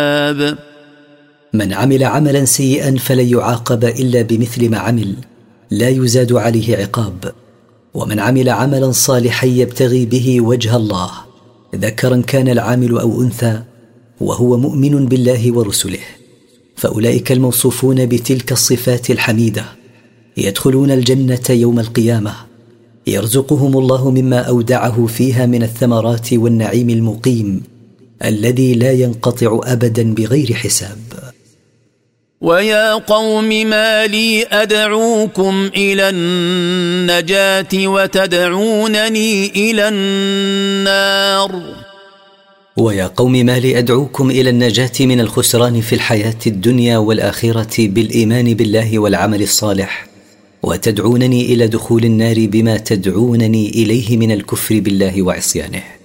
من عمل عملا سيئا فلن يعاقب إلا بمثل ما عمل، لا يزاد عليه عقاب. ومن عمل عملا صالحا يبتغي به وجه الله، ذكرا كان العامل أو أنثى، وهو مؤمن بالله ورسله، فأولئك الموصوفون بتلك الصفات الحميدة يدخلون الجنة يوم القيامة، يرزقهم الله مما أودعه فيها من الثمرات والنعيم المقيم الذي لا ينقطع أبدا بغير حساب. ويا قوم ما لي أدعوكم إلى النجاة وتدعونني إلى النار. ويا قوم ما لي أدعوكم إلى النجاة من الخسران في الحياة الدنيا والآخرة بالإيمان بالله والعمل الصالح، وتدعونني إلى دخول النار بما تدعونني إليه من الكفر بالله وعصيانه.